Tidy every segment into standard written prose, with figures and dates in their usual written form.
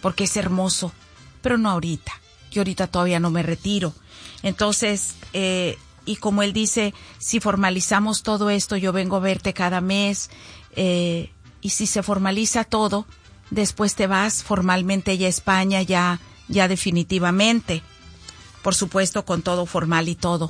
porque es hermoso, pero no ahorita. Yo ahorita todavía no me retiro. Entonces, y como él dice, si formalizamos todo esto, yo vengo a verte cada mes, y si se formaliza todo, después te vas formalmente ya a España, ya definitivamente. Por supuesto, con todo formal y todo.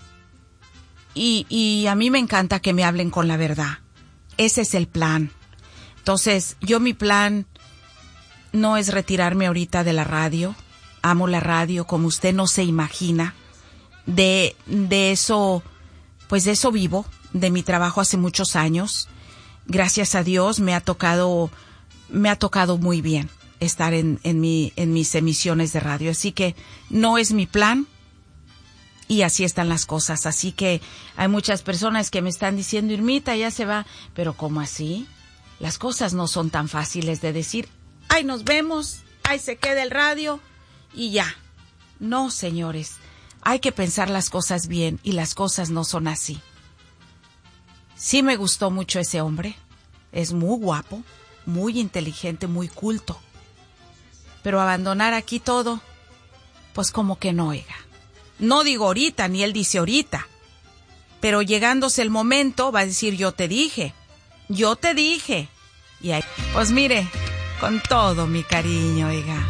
Y a mí me encanta que me hablen con la verdad. Ese es el plan. Entonces, mi plan no es retirarme ahorita de la radio. Amo la radio como usted no se imagina. De eso, pues de eso vivo, de mi trabajo hace muchos años. Gracias a Dios me ha tocado muy bien estar en mis emisiones de radio. Así que no es mi plan. Y así están las cosas. Así que hay muchas personas que me están diciendo, Irmita, ya se va. Pero ¿cómo así? Las cosas no son tan fáciles de decir, ¡ay, nos vemos! ¡Ay, se queda el radio! Y ya. No, señores. Hay que pensar las cosas bien y las cosas no son así. Sí me gustó mucho ese hombre. Es muy guapo, muy inteligente, muy culto. Pero abandonar aquí todo, pues como que no, oiga. No digo ahorita, ni él dice ahorita. Pero llegándose el momento, va a decir, yo te dije. Y ahí, pues mire, con todo mi cariño, oiga.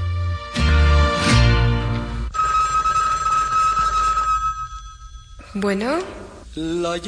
Bueno.